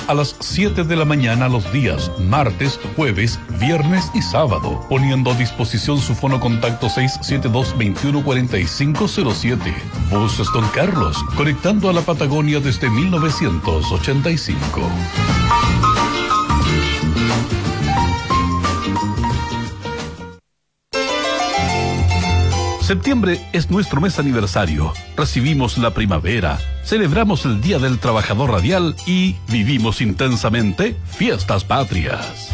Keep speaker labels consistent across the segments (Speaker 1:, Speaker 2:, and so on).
Speaker 1: a las 7 de la mañana los días martes, jueves, viernes y sábado, poniendo a disposición su fono contacto 672-214507. Buses Don Carlos, conectando a la Patagonia desde 1985. Septiembre es nuestro mes aniversario. Recibimos la primavera, celebramos el Día del Trabajador Radial y vivimos intensamente fiestas patrias.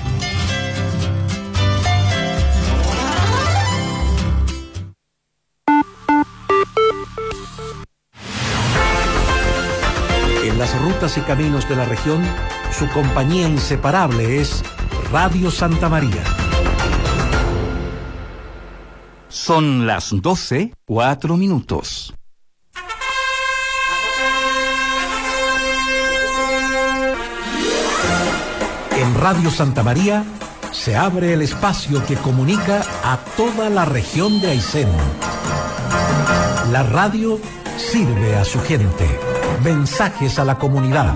Speaker 2: En las rutas y caminos de la región, su compañía inseparable es Radio Santa María.
Speaker 3: Son las 12:04.
Speaker 2: En Radio Santa María se abre el espacio que comunica a toda la región de Aysén. La radio sirve a su gente. Mensajes a la comunidad.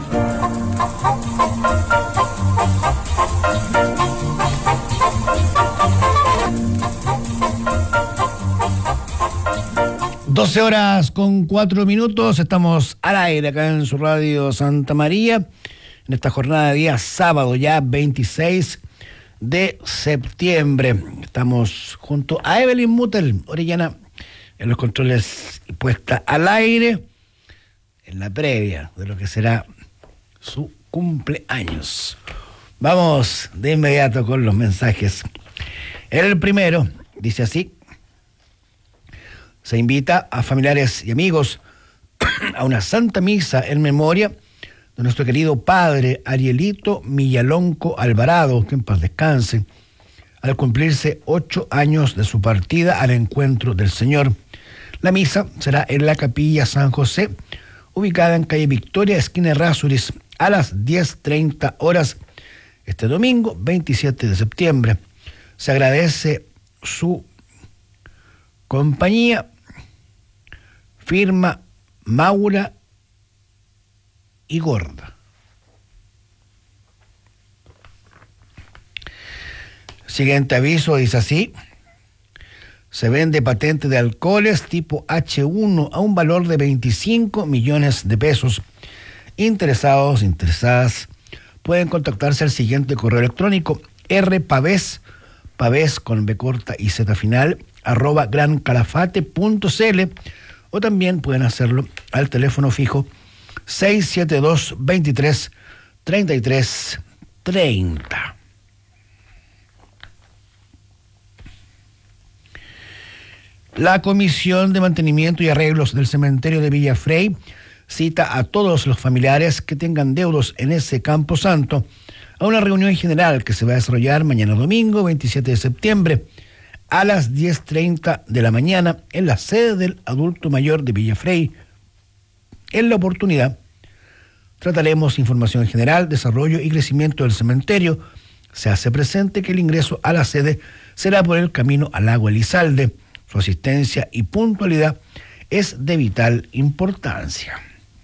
Speaker 4: Doce horas con 4 minutos, estamos al aire acá en su radio Santa María, en esta jornada de día sábado, ya 26 de septiembre. Estamos junto a Evelyn Mutel, Orellana, en los controles y puesta al aire, en la previa de lo que será su cumpleaños. Vamos de inmediato con los mensajes. El primero dice así: se invita a familiares y amigos a una santa misa en memoria de nuestro querido padre Arielito Millalonco Alvarado, que en paz descanse, al cumplirse 8 años de su partida al encuentro del Señor. La misa será en la Capilla San José, ubicada en calle Victoria, esquina Errázuriz, a las 10:30 horas, este domingo 27 de septiembre. Se agradece su compañía. Firma Maura y Gorda. Siguiente aviso dice así: se vende patente de alcoholes tipo H1 a un valor de 25 millones de pesos. Interesados, interesadas, pueden contactarse al siguiente correo electrónico: rpaves, paves con B corta y Z final, @grancalafate.cl, o también pueden hacerlo al teléfono fijo 672-23-33-30. La Comisión de Mantenimiento y Arreglos del Cementerio de Villafrey cita a todos los familiares que tengan deudos en ese camposanto a una reunión general que se va a desarrollar mañana domingo 27 de septiembre a las 10:30 de la mañana en la sede del adulto mayor de Villafrey. En la oportunidad trataremos información general, desarrollo y crecimiento del cementerio. Se hace presente que el ingreso a la sede será por el camino al lago Elizalde. Su asistencia y puntualidad es de vital importancia.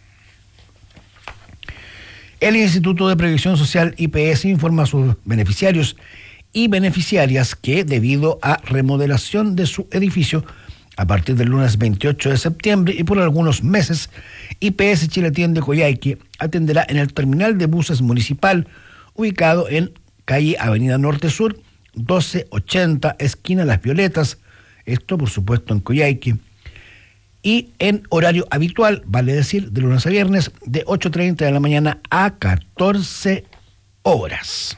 Speaker 4: El Instituto de Previsión Social IPS informa a sus beneficiarios y beneficiarias que, debido a remodelación de su edificio, a partir del lunes 28 de septiembre y por algunos meses, IPS Chile Atiende Coyhaique atenderá en el terminal de buses municipal, ubicado en calle Avenida Norte Sur, 1280, esquina Las Violetas, esto por supuesto en Coyhaique, y en horario habitual, vale decir, de lunes a viernes, de 8:30 de la mañana a 14 horas.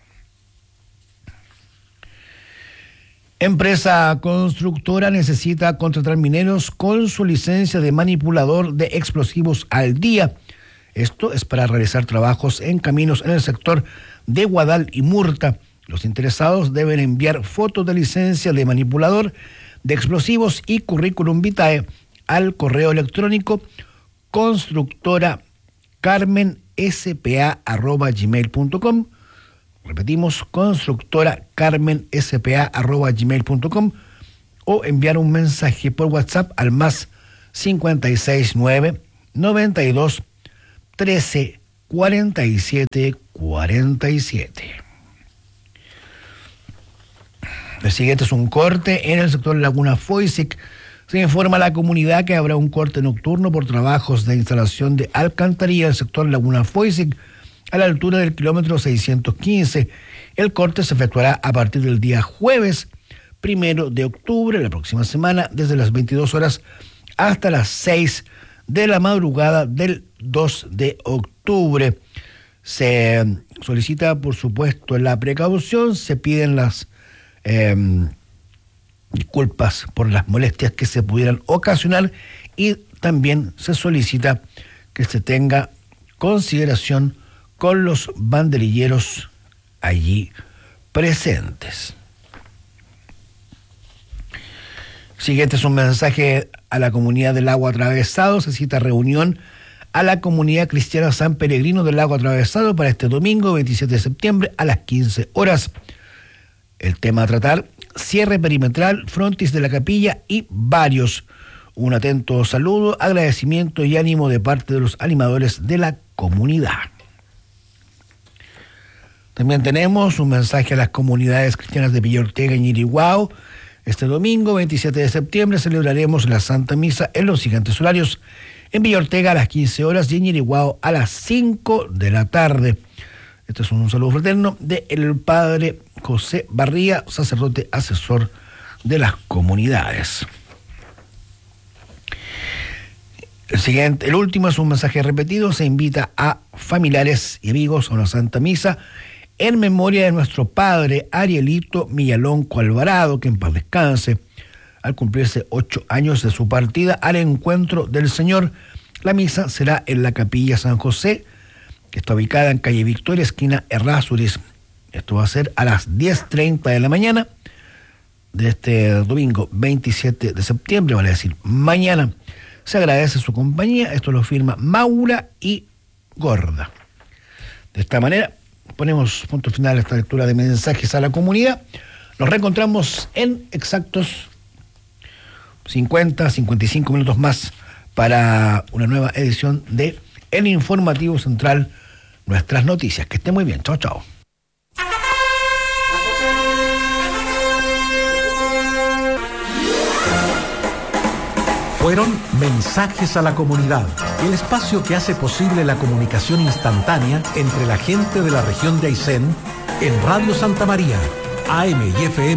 Speaker 4: Empresa constructora necesita contratar mineros con su licencia de manipulador de explosivos al día. Esto es para realizar trabajos en caminos en el sector de Guadal y Murta. Los interesados deben enviar fotos de licencia de manipulador de explosivos y currículum vitae al correo electrónico constructoracarmenspa@gmail.com. Repetimos, constructoracarmenspa@gmail.com, o enviar un mensaje por WhatsApp al más 569 92 13 4747. El siguiente es un corte en el sector Laguna Foisic. Se informa a la comunidad que habrá un corte nocturno por trabajos de instalación de alcantarilla en el sector Laguna Foisic a la altura del kilómetro 615. El corte se efectuará a partir del día jueves 1 de octubre, la próxima semana, desde las 22 horas hasta las 6 de la madrugada del 2 de octubre. Se solicita, por supuesto, la precaución, se piden las disculpas por las molestias que se pudieran ocasionar y también se solicita que se tenga consideración con los banderilleros allí presentes. Siguiente es un mensaje a la comunidad del Lago Atravesado. Se cita reunión a la comunidad cristiana San Peregrino del Lago Atravesado para este domingo 27 de septiembre a las 15 horas. El tema a tratar: cierre perimetral, frontis de la capilla y varios. Un atento saludo, agradecimiento y ánimo de parte de los animadores de la comunidad. También tenemos un mensaje a las comunidades cristianas de Villa Ortega y Ñiriguao. Este domingo 27 de septiembre celebraremos la Santa Misa en los siguientes horarios: en Villa Ortega a las 15 horas y en Ñiriguao a las 5 de la tarde. Este es un saludo fraterno del padre José Barría, sacerdote asesor de las comunidades. El último es un mensaje repetido. Se invita a familiares y amigos a una Santa Misa en memoria de nuestro padre Arielito Millalonco Alvarado, que en paz descanse, al cumplirse 8 años de su partida al encuentro del Señor. La misa será en la Capilla San José, que está ubicada en calle Victoria, esquina Errázuriz. Esto va a ser a las 10:30 de la mañana de este domingo 27 de septiembre, vale decir mañana. Se agradece su compañía. Esto lo firma Maura y Gorda. De esta manera ponemos punto final a esta lectura de mensajes a la comunidad. Nos reencontramos en exactos 55 minutos más para una nueva edición de El Informativo Central, nuestras noticias. Que esté muy bien. Chao, chao.
Speaker 2: Fueron Mensajes a la Comunidad, el espacio que hace posible la comunicación instantánea entre la gente de la región de Aysén en Radio Santa María, AM y FM